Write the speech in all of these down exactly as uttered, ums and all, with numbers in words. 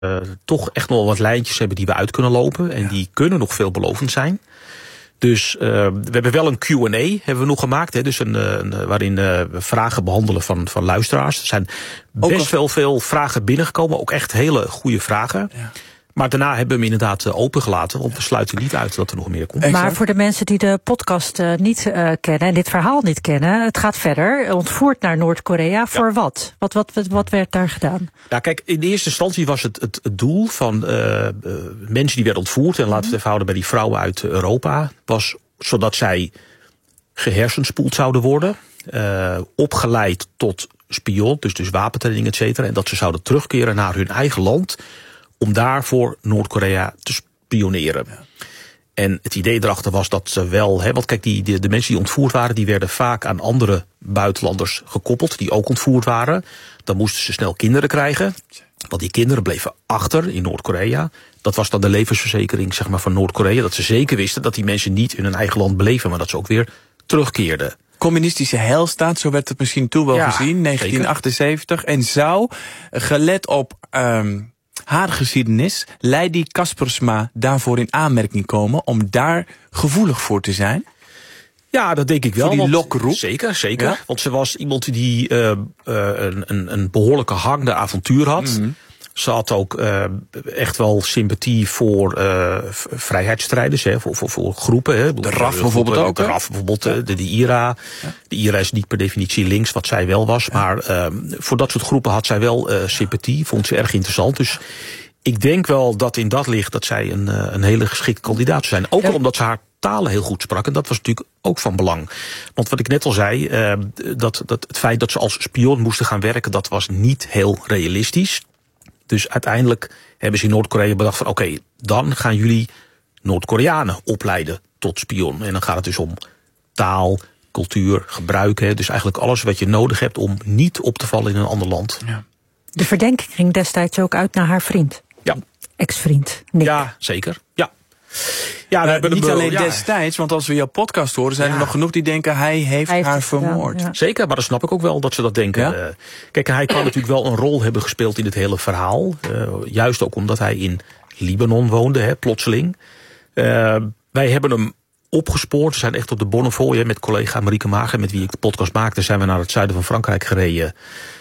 uh, toch echt nog wat lijntjes hebben die we uit kunnen lopen. En ja. die kunnen nog veelbelovend zijn. Dus uh, we hebben wel een Q en A hebben we nog gemaakt. Hè, dus een, een, waarin uh, we vragen behandelen van, van luisteraars. Er zijn best al... wel veel vragen binnengekomen. Ook echt hele goede vragen. Ja. Maar daarna hebben we hem inderdaad opengelaten. Want we sluiten niet uit dat er nog meer komt. Maar voor de mensen die de podcast uh, niet uh, kennen en dit verhaal niet kennen. Het gaat verder. Ontvoerd naar Noord-Korea. Voor ja. wat? Wat, wat? Wat werd daar gedaan? Ja, kijk, in de eerste instantie was het het, het doel van uh, uh, mensen die werden ontvoerd. En laten we het even houden bij die vrouwen uit Europa. Was zodat zij gehersenspoeld zouden worden. Uh, opgeleid tot spion. Dus, dus wapentraining, et cetera. En dat ze zouden terugkeren naar hun eigen land. Om daar voor Noord-Korea te spioneren. Ja. En het idee erachter was dat ze wel... Hè, want kijk, die, de, de mensen die ontvoerd waren... die werden vaak aan andere buitenlanders gekoppeld... die ook ontvoerd waren. Dan moesten ze snel kinderen krijgen. Want die kinderen bleven achter in Noord-Korea. Dat was dan de levensverzekering zeg maar, van Noord-Korea. Dat ze zeker wisten dat die mensen niet in hun eigen land bleven... maar dat ze ook weer terugkeerden. Communistische heilstaat, zo werd het misschien toen wel ja, gezien, negentien achtenzeventig. Zeker. En zou, gelet op... Um, haar geschiedenis, Lady Kaspersma daarvoor in aanmerking komen... om daar gevoelig voor te zijn? Ja, dat denk ik wel. Voor die lokroep? Zeker, zeker. Ja? Want ze was iemand die uh, uh, een, een behoorlijke hang naar avontuur had. Mm-hmm. Ze had ook uh, echt wel sympathie voor uh, vrijheidsstrijders, hè, voor, voor, voor groepen. Hè. De R A F bijvoorbeeld ook. De R A F bijvoorbeeld, ja. de, de I R A. Ja. De I R A is niet per definitie links, wat zij wel was. Ja. Maar uh, voor dat soort groepen had zij wel uh, sympathie, vond ze erg interessant. Dus ik denk wel dat in dat licht dat zij een, uh, een hele geschikte kandidaat zou zijn. Ook ja. al omdat ze haar talen heel goed sprak. En dat was natuurlijk ook van belang. Want wat ik net al zei, uh, dat, dat het feit dat ze als spion moesten gaan werken, dat was niet heel realistisch. Dus uiteindelijk hebben ze in Noord-Korea bedacht van oké, okay, dan gaan jullie Noord-Koreanen opleiden tot spion. En dan gaat het dus om taal, cultuur, gebruik. Hè. Dus eigenlijk alles wat je nodig hebt om niet op te vallen in een ander land. Ja. De verdenking ging destijds ook uit naar haar vriend. Ja. Ex-vriend, Nick. Ja, zeker. Ja. Ja, uh, niet be- alleen ja. destijds, want als we jouw podcast horen... zijn ja. er nog genoeg die denken, hij heeft hij haar heeft vermoord. Ja. Zeker, maar dat snap ik ook wel dat ze dat denken. Ja? Uh, kijk, hij kan natuurlijk wel een rol hebben gespeeld in het hele verhaal. Uh, juist ook omdat hij in Libanon woonde, hè, plotseling. Uh, wij hebben hem opgespoord. We zijn echt op de Bonnefoy met collega Marieke Mager... met wie ik de podcast maakte, zijn we naar het zuiden van Frankrijk gereden.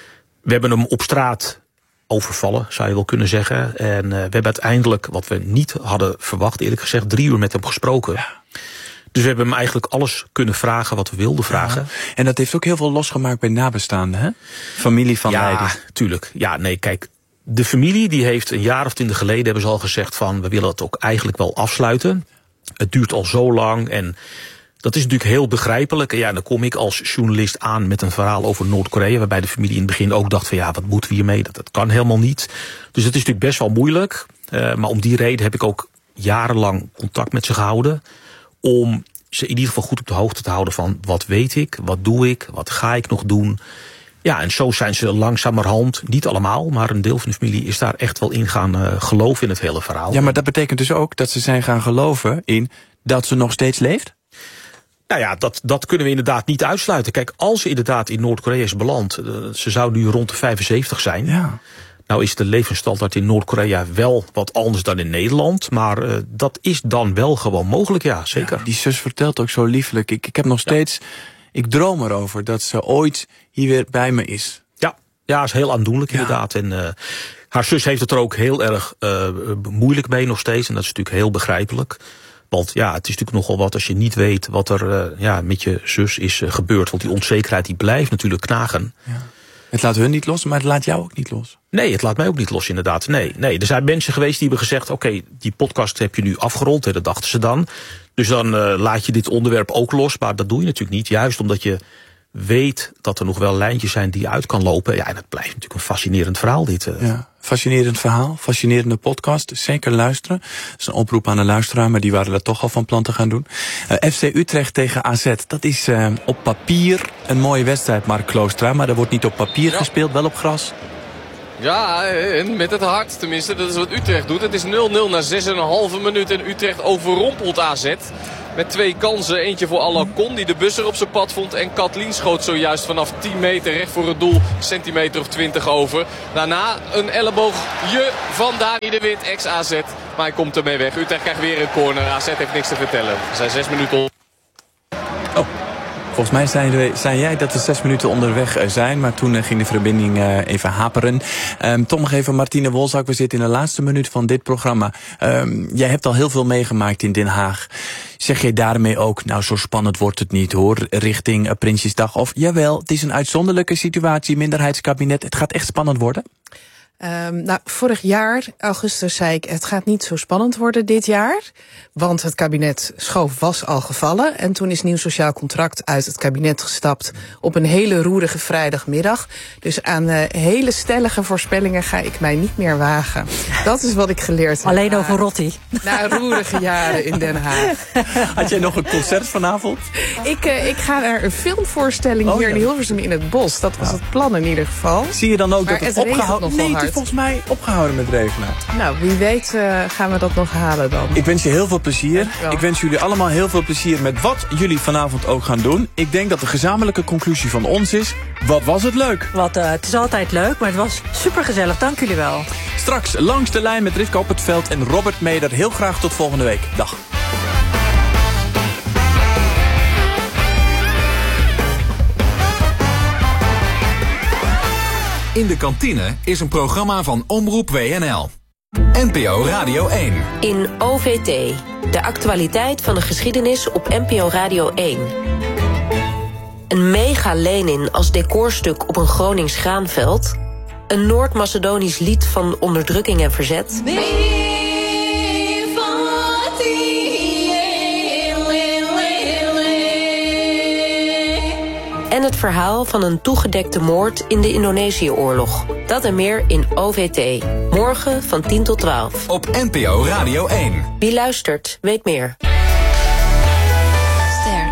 We hebben hem op straat... overvallen, zou je wel kunnen zeggen. En uh, we hebben uiteindelijk, wat we niet hadden verwacht, eerlijk gezegd, drie uur met hem gesproken. Ja. Dus we hebben hem eigenlijk alles kunnen vragen wat we wilden vragen. Ja. En dat heeft ook heel veel losgemaakt bij nabestaanden, hè? Familie van ja, Leiden. Ja, tuurlijk. Ja, nee, kijk, de familie die heeft een jaar of twintig geleden hebben ze al gezegd van, we willen het ook eigenlijk wel afsluiten. Het duurt al zo lang en dat is natuurlijk heel begrijpelijk. En ja, dan kom ik als journalist aan met een verhaal over Noord-Korea, waarbij de familie in het begin ook dacht van ja, wat moeten we hiermee? Dat, dat kan helemaal niet. Dus het is natuurlijk best wel moeilijk. Uh, maar om die reden heb ik ook jarenlang contact met ze gehouden. Om ze in ieder geval goed op de hoogte te houden van wat weet ik, wat doe ik, wat ga ik nog doen. Ja, en zo zijn ze langzamerhand, niet allemaal, maar een deel van de familie is daar echt wel in gaan uh, geloven in het hele verhaal. Ja, maar dat betekent dus ook dat ze zijn gaan geloven in dat ze nog steeds leeft? Nou ja, dat, dat kunnen we inderdaad niet uitsluiten. Kijk, als ze inderdaad in Noord-Korea is beland, uh, ze zou nu rond de vijfenzeventig zijn. Ja. Nou is de levensstandaard in Noord-Korea wel wat anders dan in Nederland. Maar uh, dat is dan wel gewoon mogelijk, ja, zeker. Ja, die zus vertelt ook zo liefelijk. Ik, ik heb nog steeds, ja. ik droom erover dat ze ooit hier weer bij me is. Ja, ja, is heel aandoenlijk ja. inderdaad. En uh, haar zus heeft het er ook heel erg uh, moeilijk mee nog steeds. En dat is natuurlijk heel begrijpelijk. Want ja, het is natuurlijk nogal wat als je niet weet wat er uh, ja, met je zus is uh, gebeurd. Want die onzekerheid die blijft natuurlijk knagen. Ja. Het laat hun niet los, maar het laat jou ook niet los. Nee, het laat mij ook niet los inderdaad. Nee, nee. Er zijn mensen geweest die hebben gezegd, oké, okay, die podcast heb je nu afgerond. Hè, dat dachten ze dan. Dus dan uh, laat je dit onderwerp ook los. Maar dat doe je natuurlijk niet. Juist omdat je weet dat er nog wel lijntjes zijn die je uit kan lopen. Ja, en het blijft natuurlijk een fascinerend verhaal dit. Uh. Ja, fascinerend verhaal, fascinerende podcast. Zeker luisteren. Dat is een oproep aan de luisteraar, maar die waren er toch al van plan te gaan doen. Uh, F C Utrecht tegen A Z, dat is uh, op papier een mooie wedstrijd, Mark Kloostra. Maar er wordt niet op papier ja. gespeeld, wel op gras. Ja, en met het hart tenminste. Dat is wat Utrecht doet. Het is nul nul na zes komma vijf minuut en Utrecht overrompelt A Z. met twee kansen. Eentje voor Alacon die de busser op zijn pad vond. En Katlien schoot zojuist vanaf tien meter recht voor het doel. Een centimeter of twintig over. Daarna een elleboogje van Dani de Wit, ex-A Z. Maar hij komt ermee weg. Utrecht krijgt weer een corner. A Z heeft niks te vertellen. Er zijn zes minuten op. Oh. Volgens mij zei, we, zei jij dat we zes minuten onderweg zijn, maar toen uh, ging de verbinding uh, even haperen. Um, toch nog even Martine Wolzak, we zitten in de laatste minuut van dit programma. Um, jij hebt al heel veel meegemaakt in Den Haag. Zeg jij daarmee ook, nou zo spannend wordt het niet hoor, richting uh, Prinsjesdag? Of jawel, het is een uitzonderlijke situatie, minderheidskabinet, het gaat echt spannend worden? Um, nou, vorig jaar, augustus, zei ik, het gaat niet zo spannend worden dit jaar. Want het kabinet Schoof was al gevallen. En toen is Nieuw Sociaal Contract uit het kabinet gestapt op een hele roerige vrijdagmiddag. Dus aan uh, hele stellige voorspellingen ga ik mij niet meer wagen. Dat is wat ik geleerd heb. Alleen over Rotti. Na roerige jaren in Den Haag. Had jij nog een concert vanavond? Ik, uh, ik ga naar een filmvoorstelling oh, hier ja. in Hilversum in het bos. Dat was ja. het plan in ieder geval. Zie je dan ook maar dat het, het opgehouden nog Nee, wel het is volgens mij opgehouden met regenen. Nou, wie weet uh, gaan we dat nog halen dan. Ik wens je heel veel plezier. Dankjewel. Ik wens jullie allemaal heel veel plezier met wat jullie vanavond ook gaan doen. Ik denk dat de gezamenlijke conclusie van ons is, wat was het leuk? Wat, uh, het is altijd leuk, maar het was supergezellig. Dank jullie wel. Straks langs de lijn met Rivka op het veld en Robert Meder. Heel graag tot volgende week. Dag. In de kantine is een programma van Omroep W N L. N P O Radio één. In O V T, de actualiteit van de geschiedenis op N P O Radio één. Een mega Lenin als decorstuk op een Gronings graanveld. Een Noord-Macedonisch lied van onderdrukking en verzet. En het verhaal van een toegedekte moord in de Indonesië-oorlog. Dat en meer in O V T. Morgen van tien tot twaalf. Op N P O Radio één. Wie luistert, weet meer. Ster.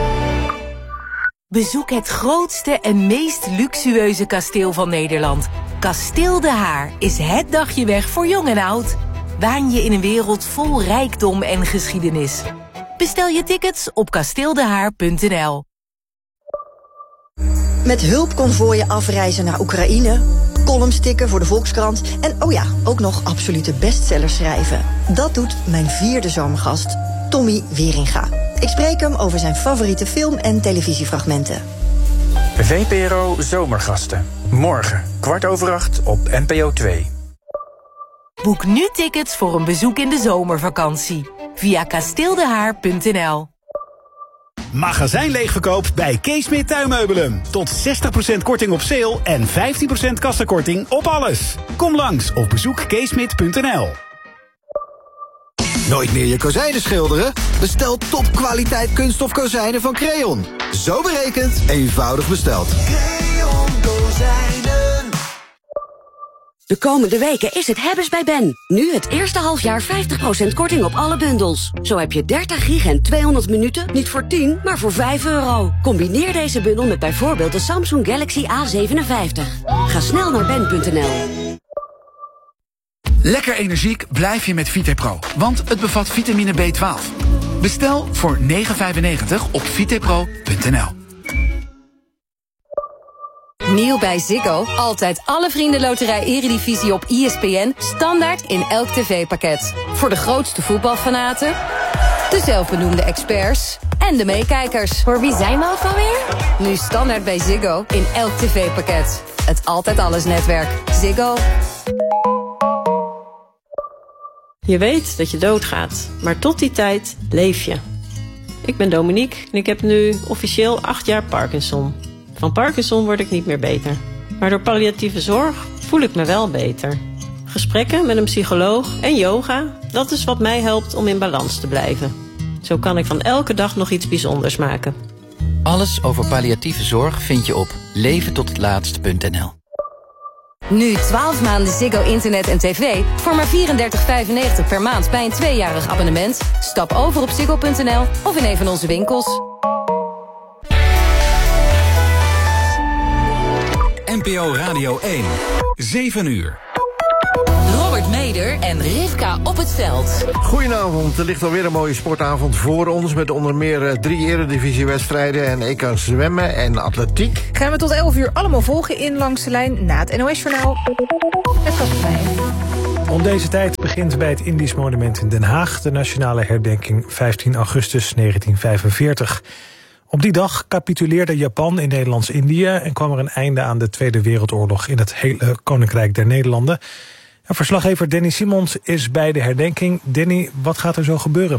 Bezoek het grootste en meest luxueuze kasteel van Nederland. Kasteel De Haar is het dagje weg voor jong en oud. Waan je in een wereld vol rijkdom en geschiedenis. Bestel je tickets op kasteeldehaar punt n l. Met hulpconvooien afreizen naar Oekraïne, columns stikken voor de Volkskrant en oh ja, ook nog absolute bestsellers schrijven. Dat doet mijn vierde zomergast, Tommy Wieringa. Ik spreek hem over zijn favoriete film- en televisiefragmenten. V P R O Zomergasten. Morgen, kwart over acht op N P O twee. Boek nu tickets voor een bezoek in de zomervakantie. Via kasteeldehaar punt n l. Magazijn leegverkoop bij Keesmeer Tuinmeubelen. Tot zestig procent korting op sale en vijftien procent kassakorting op alles. Kom langs of bezoek keesmeer punt n l. Nooit meer je kozijnen schilderen? Bestel topkwaliteit kunststof kozijnen van Creon. Zo berekend, eenvoudig besteld. Creon kozijnen. De komende weken is het hebbes bij Ben. Nu het eerste halfjaar vijftig procent korting op alle bundels. Zo heb je dertig gig en tweehonderd minuten, niet voor tien, maar voor vijf euro. Combineer deze bundel met bijvoorbeeld de Samsung Galaxy A zevenenvijftig. Ga snel naar ben punt n l. Lekker energiek blijf je met Vitepro, want het bevat vitamine B twaalf. Bestel voor negen vijfennegentig op vitepro punt n l. Nieuw bij Ziggo. Altijd alle vriendenloterij Eredivisie op E S P N. Standaard in elk tv-pakket. Voor de grootste voetbalfanaten, de zelfbenoemde experts en de meekijkers. Voor wie zijn we ook alweer? Nu standaard bij Ziggo in elk tv-pakket. Het Altijd Alles netwerk. Ziggo. Je weet dat je doodgaat, maar tot die tijd leef je. Ik ben Dominique en ik heb nu officieel acht jaar Parkinson. Van Parkinson word ik niet meer beter. Maar door palliatieve zorg voel ik me wel beter. Gesprekken met een psycholoog en yoga, dat is wat mij helpt om in balans te blijven. Zo kan ik van elke dag nog iets bijzonders maken. Alles over palliatieve zorg vind je op leven tot het laatst punt n l. Nu twaalf maanden Ziggo internet en tv voor maar vierendertig vijfennegentig per maand bij een tweejarig abonnement. Stap over op ziggo punt n l of in een van onze winkels. N P O Radio één. zeven uur. Robert Robert Meder en Rivka op het veld. Goedenavond, er ligt alweer een mooie sportavond voor ons... met onder meer drie eredivisiewedstrijden en E K zwemmen en atletiek. Gaan we tot elf uur allemaal volgen in Langs de Lijn na het N O S-journaal. Het was bij. Om deze tijd begint bij het Indisch Monument in Den Haag... de nationale herdenking vijftien augustus negentien vijfenveertig. Op die dag capituleerde Japan in Nederlands-Indië... en kwam er een einde aan de Tweede Wereldoorlog... in het hele Koninkrijk der Nederlanden. En verslaggever Danny Simons is bij de herdenking. Danny, wat gaat er zo gebeuren?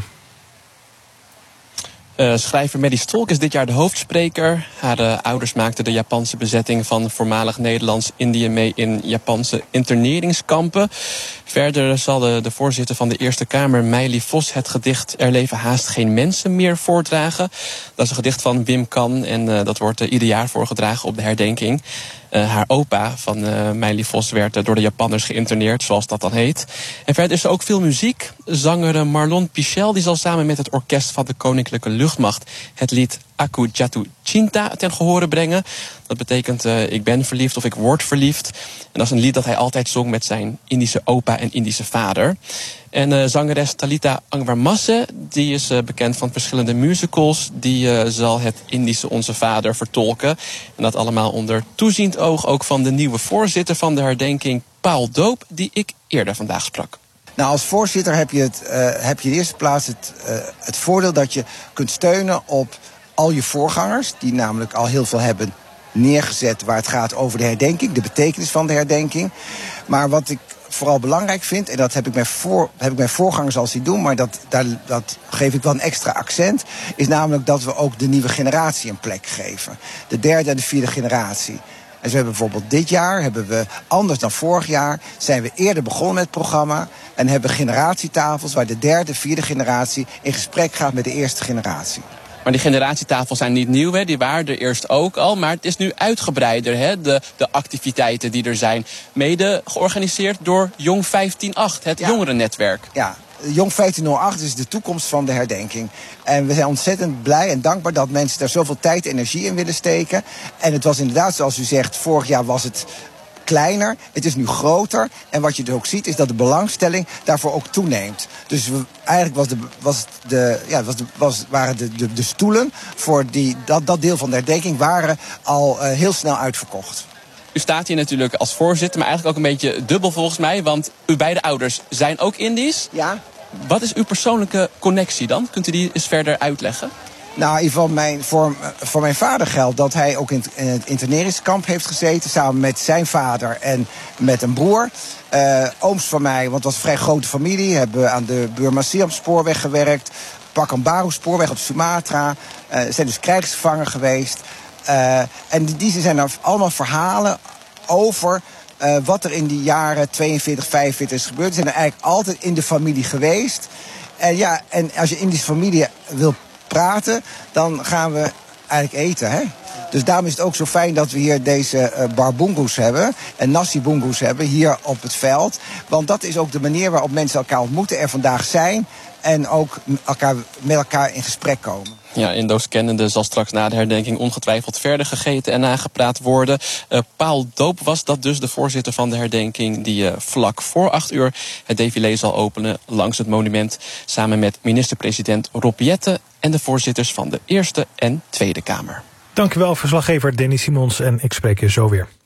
Uh, schrijver Maddie Stolk is dit jaar de hoofdspreker. Haar uh, ouders maakten de Japanse bezetting van voormalig Nederlands-Indië mee in Japanse interneringskampen. Verder zal de, de voorzitter van de Eerste Kamer, Meili Vos, het gedicht Er leven haast geen mensen meer voordragen. Dat is een gedicht van Wim Kan en uh, dat wordt uh, ieder jaar voorgedragen op de herdenking. Uh, haar opa van uh, Meili Vos werd uh, door de Japanners geïnterneerd, zoals dat dan heet. En verder is er ook veel muziek. Zanger uh, Marlon Pichel die zal samen met het orkest van de Koninklijke Luchtmacht het lied Aku Jatuh Cinta ten gehore brengen. Dat betekent uh, ik ben verliefd of ik word verliefd. En dat is een lied dat hij altijd zong met zijn Indische opa en Indische vader. En uh, zangeres Talita Angwarmasse, die is uh, bekend van verschillende musicals. Die uh, zal het Indische Onze Vader vertolken. En dat allemaal onder toeziend oog ook van de nieuwe voorzitter van de herdenking, Paul Doop, die ik eerder vandaag sprak. Nou, als voorzitter heb je, het, uh, heb je in de eerste plaats het, uh, het voordeel dat je kunt steunen op al je voorgangers, die namelijk al heel veel hebben neergezet waar het gaat over de herdenking, de betekenis van de herdenking. Maar wat ik vooral belangrijk vind, en dat heb ik mijn, voor, heb ik mijn voorgangers al zien doen, maar dat, daar, dat geef ik wel een extra accent, is namelijk dat we ook de nieuwe generatie een plek geven. De derde en de vierde generatie. En zo hebben we bijvoorbeeld dit jaar, hebben we anders dan vorig jaar, zijn we eerder begonnen met het programma en hebben generatietafels waar de derde, vierde generatie in gesprek gaat met de eerste generatie. Maar die generatietafels zijn niet nieuw, hè? Die waren er eerst ook al. Maar het is nu uitgebreider, hè? De, de activiteiten die er zijn. Mede georganiseerd door Jong vijftien acht, het ja. jongerennetwerk. Ja, Jong vijftien nul acht is de toekomst van de herdenking. En we zijn ontzettend blij en dankbaar dat mensen daar zoveel tijd en energie in willen steken. En het was inderdaad, zoals u zegt, vorig jaar was het kleiner, het is nu groter. En wat je dus ook ziet is dat de belangstelling daarvoor ook toeneemt. Dus we, eigenlijk was de, was de, ja, was de, was, waren de, de, de stoelen voor die, dat, dat deel van de herdenking waren al uh, heel snel uitverkocht. U staat hier natuurlijk als voorzitter, maar eigenlijk ook een beetje dubbel volgens mij. Want uw beide ouders zijn ook Indisch. Ja. Wat is uw persoonlijke connectie dan? Kunt u die eens verder uitleggen? Nou, in ieder geval mijn, voor, voor mijn vader geldt dat hij ook in het, in het interneringskamp heeft gezeten. Samen met zijn vader en met een broer. Uh, ooms van mij, want het was een vrij grote familie. Hebben aan de Burma-Siam spoorweg gewerkt. Pakambaru spoorweg op Sumatra. Uh, zijn dus krijgsgevangen geweest. Uh, en die zijn er allemaal verhalen over uh, wat er in die jaren tweeënveertig, vijfenveertig is gebeurd. Ze zijn er eigenlijk altijd in de familie geweest. En ja, en als je in die familie wil praten, dan gaan we eigenlijk eten, hè? Dus daarom is het ook zo fijn dat we hier deze uh, barbungus hebben en nasi bungus hebben hier op het veld. Want dat is ook de manier waarop mensen elkaar ontmoeten, er vandaag zijn en ook elkaar, met elkaar in gesprek komen. Ja, Indo's kennende zal straks na de herdenking ongetwijfeld verder gegeten en nagepraat worden. Uh, Paul Doop was dat dus, de voorzitter van de herdenking, die uh, vlak voor acht uur het défilé zal openen langs het monument, samen met minister-president Rob Jetten en de voorzitters van de Eerste en Tweede Kamer. Dankjewel, verslaggever Danny Simons, en ik spreek je zo weer.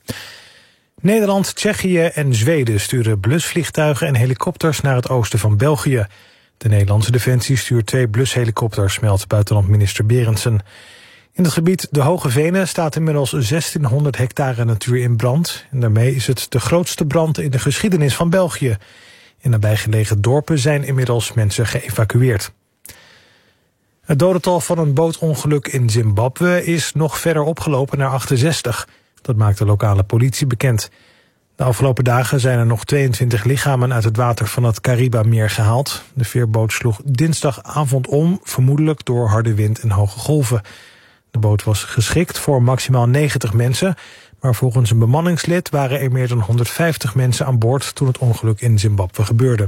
Nederland, Tsjechië en Zweden sturen blusvliegtuigen en helikopters naar het oosten van België. De Nederlandse Defensie stuurt twee blushelikopters, meldt buitenlandminister Berendsen. In het gebied De Hoge Venen staat inmiddels zestienhonderd hectare natuur in brand. En daarmee is het de grootste brand in de geschiedenis van België. In nabijgelegen dorpen zijn inmiddels mensen geëvacueerd. Het dodental van een bootongeluk in Zimbabwe is nog verder opgelopen naar achtenzestig. Dat maakt de lokale politie bekend. De afgelopen dagen zijn er nog tweeëntwintig lichamen uit het water van het Kariba-meer gehaald. De veerboot sloeg dinsdagavond om, vermoedelijk door harde wind en hoge golven. De boot was geschikt voor maximaal negentig mensen, maar volgens een bemanningslid waren er meer dan honderdvijftig mensen aan boord toen het ongeluk in Zimbabwe gebeurde.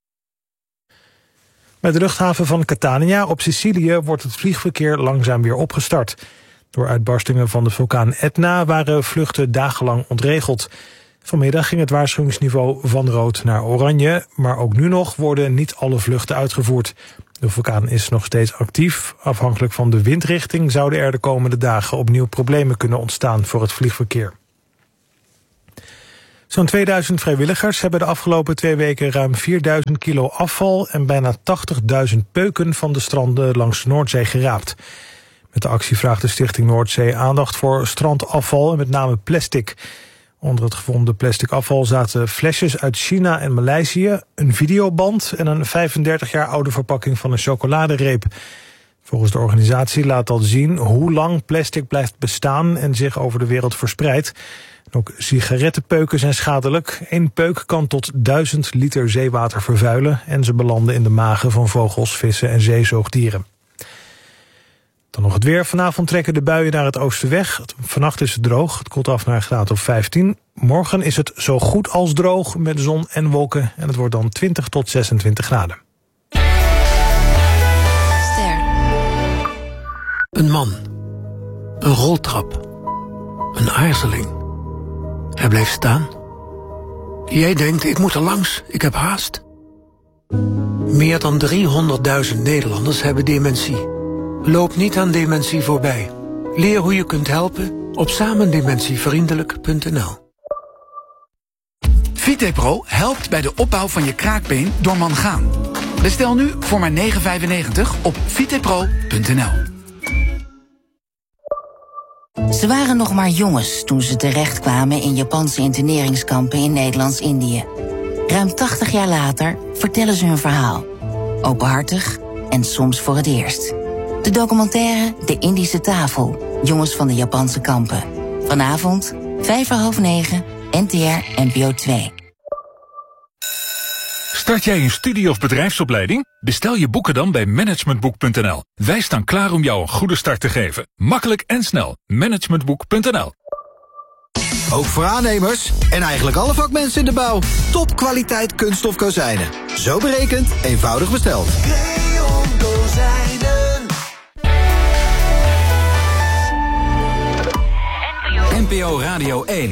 Bij de luchthaven van Catania op Sicilië wordt het vliegverkeer langzaam weer opgestart. Door uitbarstingen van de vulkaan Etna waren vluchten dagenlang ontregeld. Vanmiddag ging het waarschuwingsniveau van rood naar oranje, maar ook nu nog worden niet alle vluchten uitgevoerd. De vulkaan is nog steeds actief. Afhankelijk van de windrichting zouden er de komende dagen opnieuw problemen kunnen ontstaan voor het vliegverkeer. Zo'n tweeduizend vrijwilligers hebben de afgelopen twee weken ruim vierduizend kilo afval en bijna tachtigduizend peuken van de stranden langs de Noordzee geraapt. Met de actie vraagt de Stichting Noordzee aandacht voor strandafval en met name plastic. Onder het gevonden plastic afval zaten flesjes uit China en Maleisië, een videoband en een vijfendertig jaar oude verpakking van een chocoladereep. Volgens de organisatie laat dat zien hoe lang plastic blijft bestaan en zich over de wereld verspreidt. Ook sigarettenpeuken zijn schadelijk. Eén peuk kan tot duizend liter zeewater vervuilen en ze belanden in de magen van vogels, vissen en zeezoogdieren. Dan nog het weer. Vanavond trekken de buien naar het oosten weg. Vannacht is het droog. Het koelt af naar een graad of vijftien. Morgen is het zo goed als droog met zon en wolken. En het wordt dan twintig tot zesentwintig graden. Ster. Een man. Een roltrap. Een aarzeling. Hij bleef staan. Jij denkt, ik moet er langs. Ik heb haast. Meer dan driehonderdduizend Nederlanders hebben dementie. Loop niet aan dementie voorbij. Leer hoe je kunt helpen op samendementievriendelijk punt n l. VitePro helpt bij de opbouw van je kraakbeen door mangaan. Bestel nu voor maar negen vijfennegentig op vitepro punt n l. Ze waren nog maar jongens toen ze terechtkwamen in Japanse interneringskampen in Nederlands-Indië. Ruim tachtig jaar later vertellen ze hun verhaal. Openhartig en soms voor het eerst. De documentaire De Indische Tafel, jongens van de Japanse kampen. Vanavond, vijf voor half negen, N T R N P O twee. Start jij een studie- of bedrijfsopleiding? Bestel je boeken dan bij managementboek punt n l. Wij staan klaar om jou een goede start te geven. Makkelijk en snel. managementboek punt n l. Ook voor aannemers en eigenlijk alle vakmensen in de bouw. Topkwaliteit kunststof kozijnen. Zo berekend, eenvoudig besteld. Creon Kozijnen. N P O Radio één.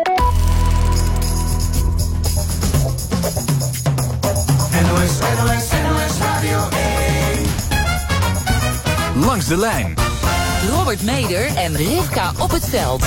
N O S, N O S, N O S Radio één. Langs de lijn. Robert Meder en Rivka op het veld.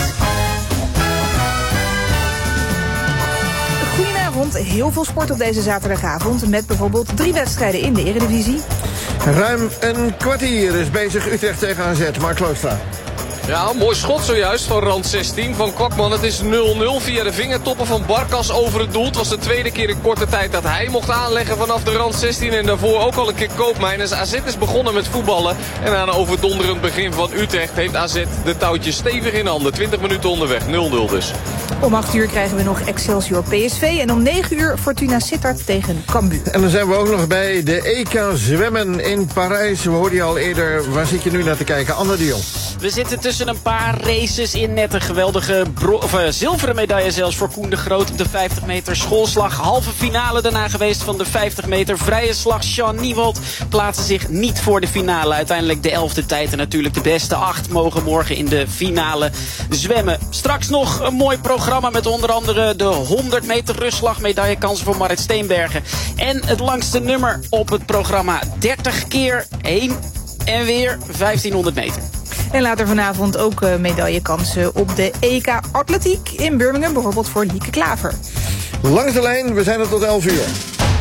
Goedenavond, heel veel sport op deze zaterdagavond. Met bijvoorbeeld drie wedstrijden in de Eredivisie. Ruim een kwartier is bezig Utrecht tegen A Z. Mark Kloostra. Ja, een mooi schot zojuist van rand zestien van Kwakman. Het is nul nul via de vingertoppen van Barkas over het doel. Het was de tweede keer in korte tijd dat hij mocht aanleggen vanaf de rand zestien. En daarvoor ook al een keer Koopmeiners. A Z is begonnen met voetballen. En na een overdonderend begin van Utrecht heeft A Z de touwtjes stevig in handen. twintig minuten onderweg, nul nul dus. Om acht uur krijgen we nog Excelsior P S V. En om negen uur Fortuna Sittard tegen Cambuur. En dan zijn we ook nog bij de E K zwemmen in Parijs. We hoorden je al eerder. Waar zit je nu naar te kijken? Anne de Jong. We zitten tussen een paar races in. Net een geweldige bro- of, uh, zilveren medaille zelfs voor Koen de Groot op de vijftig meter schoolslag. Halve finale daarna geweest van de vijftig meter vrije slag. Sean Niewald plaatste zich niet voor de finale. Uiteindelijk de elfde tijd en natuurlijk de beste acht mogen morgen in de finale zwemmen. Straks nog een mooi programma met onder andere de honderd meter rustslag. Medaillekansen voor Marit Steenbergen. En het langste nummer op het programma. dertig keer heen en weer vijftienhonderd meter. En later vanavond ook uh, medaillekansen op de E K Atletiek in Birmingham. Bijvoorbeeld voor Lieke Klaver. Langs de lijn, we zijn er tot elf uur.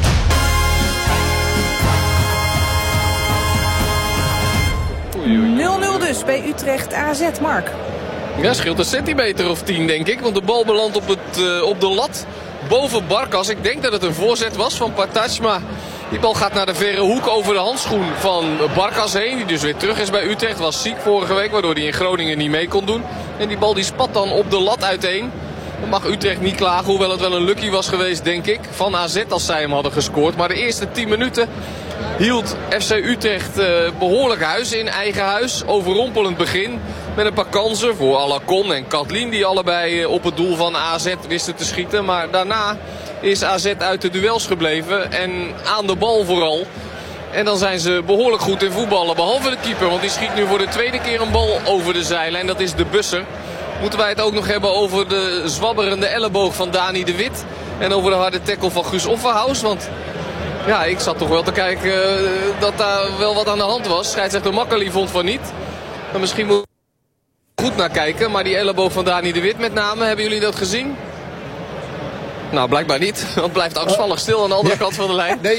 nul nul dus bij Utrecht A Z, Mark. Ja, scheelt een centimeter of tien denk ik. Want de bal belandt op, het, uh, op de lat boven Barkas. Ik denk dat het een voorzet was van Partaj, maar die bal gaat naar de verre hoek over de handschoen van Barkas heen. Die dus weer terug is bij Utrecht. Was ziek vorige week, waardoor hij in Groningen niet mee kon doen. En die bal die spat dan op de lat uiteen. Dan mag Utrecht niet klagen, hoewel het wel een lucky was geweest, denk ik. Van A Z als zij hem hadden gescoord. Maar de eerste tien minuten hield F C Utrecht uh, behoorlijk huis in eigen huis. Overrompelend begin met een paar kansen voor Alacon en Katlin, die allebei uh, op het doel van A Z wisten te schieten. Maar daarna is A Z uit de duels gebleven en aan de bal vooral. En dan zijn ze behoorlijk goed in voetballen, behalve de keeper. Want die schiet nu voor de tweede keer een bal over de zijlijn. Dat is de Busser. moeten wij het ook nog hebben over de zwabberende elleboog van Dani de Wit. En over de harde tackle van Guus Offerhaus. Want ja, ik zat toch wel te kijken uh, dat daar wel wat aan de hand was. Scheidsrechter Makkeli vond van niet. Maar misschien moet ik goed naar kijken. Maar die elleboog van Dani de Wit met name, hebben jullie dat gezien? Nou, blijkbaar niet. Want het blijft angstvallig stil aan de andere kant van de lijn. Nee,